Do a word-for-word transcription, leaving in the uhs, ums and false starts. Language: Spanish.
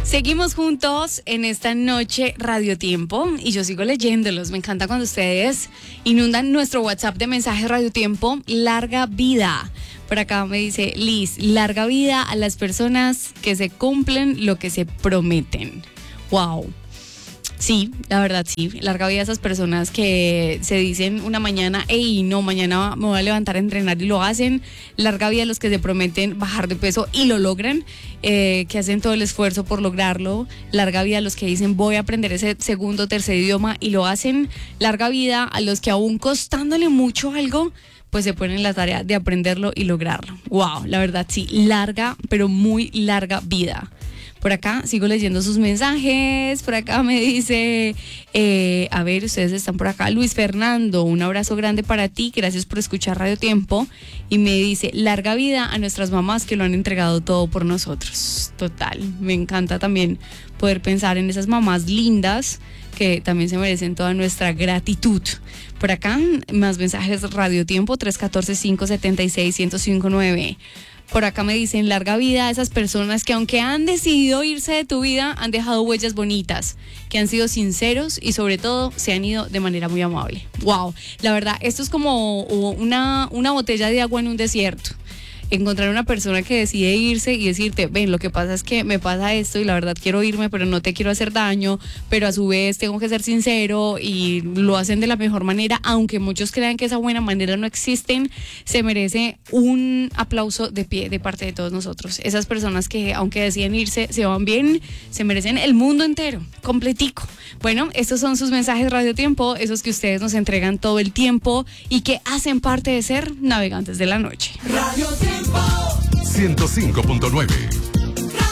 Seguimos juntos en esta noche Radio Tiempo y yo sigo leyéndolos. Me encanta cuando ustedes inundan nuestro WhatsApp de mensajes Radio Tiempo. Larga vida. Por acá me dice Liz, larga vida a las personas que se cumplen lo que se prometen. Wow. Sí, la verdad sí, larga vida a esas personas que se dicen una mañana, hey, no, mañana me voy a levantar a entrenar y lo hacen. Larga vida a los que se prometen bajar de peso y lo logran, eh, que hacen todo el esfuerzo por lograrlo. Larga vida a los que dicen voy a aprender ese segundo o tercer idioma y lo hacen. Larga vida a los que aún costándole mucho algo, pues se ponen en la tarea de aprenderlo y lograrlo. Wow, la verdad sí, larga, pero muy larga vida. Por acá sigo leyendo sus mensajes. Por acá me dice, eh, a ver, ustedes están por acá. Luis Fernando, un abrazo grande para ti. Gracias por escuchar Radio Tiempo. Y me dice, larga vida a nuestras mamás que lo han entregado todo por nosotros. Total, me encanta también poder pensar en esas mamás lindas que también se merecen toda nuestra gratitud. Por acá, más mensajes Radio Tiempo, tres uno cuatro, cinco siete seis, uno cero cinco nueve. Por acá me dicen, larga vida a esas personas que aunque han decidido irse de tu vida, han dejado huellas bonitas, que han sido sinceros y sobre todo se han ido de manera muy amable. Wow, la verdad, esto es como una, una botella de agua en un desierto. Encontrar una persona que decide irse y decirte, ven, lo que pasa es que me pasa esto y la verdad quiero irme, pero no te quiero hacer daño, pero a su vez tengo que ser sincero, y lo hacen de la mejor manera, aunque muchos crean que esa buena manera no existen. Se merece un aplauso de pie de parte de todos nosotros. Esas personas que aunque deciden irse, se van bien, se merecen el mundo entero, completico. Bueno, estos son sus mensajes Radio Tiempo, esos que ustedes nos entregan todo el tiempo y que hacen parte de ser navegantes de la noche. Radio Tiempo ciento cinco punto nueve.